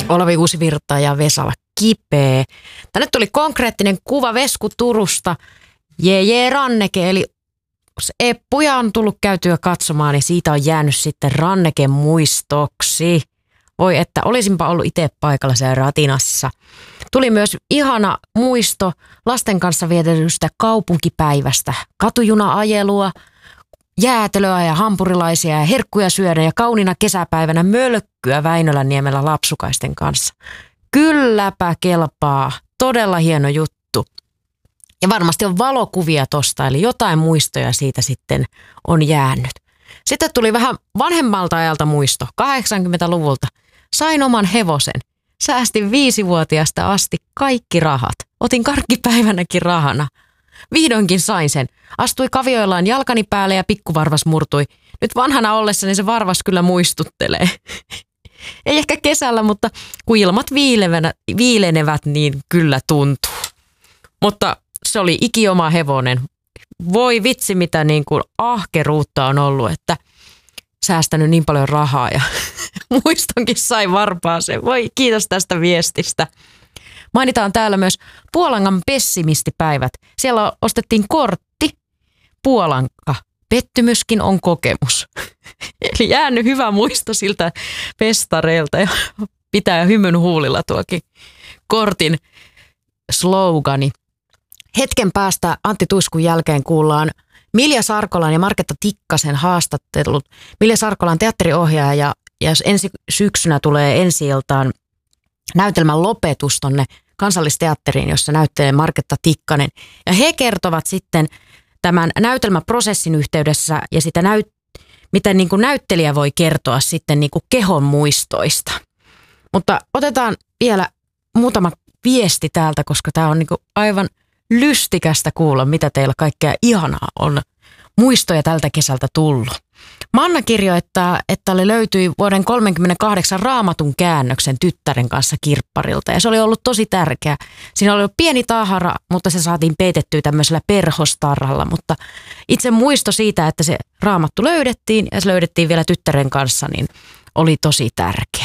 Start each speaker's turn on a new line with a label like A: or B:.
A: Olavi Uusivirta ja Vesala Kipeä. Tänne tuli konkreettinen kuva Vesku Turusta. Jee Ranneke, eli Eppuja on tullut käytyä katsomaan ja siitä on jäänyt sitten Ranneken muistoksi. Voi että olisinpa ollut itse paikalla siellä ratinassa. Tuli myös ihana muisto lasten kanssa vietetystä kaupunkipäivästä. Katujuna-ajelua, jäätelöä ja hampurilaisia ja herkkuja syödä ja kauniina kesäpäivänä mölkkyä Väinölänniemellä lapsukaisten kanssa. Kylläpä kelpaa. Todella hieno juttu. Ja varmasti on valokuvia tosta, eli jotain muistoja siitä sitten on jäänyt. Sitten tuli vähän vanhemmalta ajalta muisto, 80-luvulta. Sain oman hevosen. Säästin 5-vuotiaasta asti kaikki rahat. Otin karkkipäivänäkin rahana. Vihdoinkin sain sen. Astui kavioillaan jalkani päälle ja pikkuvarvas murtui. Nyt vanhana ollessani se varvas kyllä muistuttelee. Ei ehkä kesällä, mutta kun ilmat viilenevät, niin kyllä tuntuu. Mutta se oli ikioma hevonen. Voi vitsi, mitä niin kuin ahkeruutta on ollut, että säästänyt niin paljon rahaa ja muistonkin sai varpaaseen. Voi kiitos tästä viestistä. Mainitaan täällä myös Puolangan pessimistipäivät. Siellä ostettiin kortti. Puolanka. Pettymyskin on kokemus. Eli jäänyt hyvä muisto siltä festareilta ja pitää hymyn huulilla tuokin kortin slogani. Hetken päästä Antti Tuiskun jälkeen kuullaan Milja Sarkolan ja Marketta Tikkasen haastattelut. Milja Sarkola on teatteriohjaaja ja ensi syksynä tulee ensi-iltaan näytelmän lopetus tonne Kansallisteatteriin, jossa näyttelee Marketta Tikkanen. Ja he kertovat sitten tämän näytelmäprosessin yhteydessä ja sitä miten niin kuin näyttelijä voi kertoa sitten niin kuin kehon muistoista. Mutta otetaan vielä muutama viesti täältä, koska tämä on niin kuin aivan lystikästä kuulla, mitä teillä kaikkea ihanaa on muistoja tältä kesältä tullut. Manna kirjoittaa, että löytyi vuoden 1938 Raamatun käännöksen tyttären kanssa kirpparilta ja se oli ollut tosi tärkeä. Siinä oli ollut pieni tahara, mutta se saatiin peitettyä tämmöisellä perhostarralla, mutta itse muisto siitä, että se Raamattu löydettiin ja se löydettiin vielä tyttären kanssa, niin oli tosi tärkeä.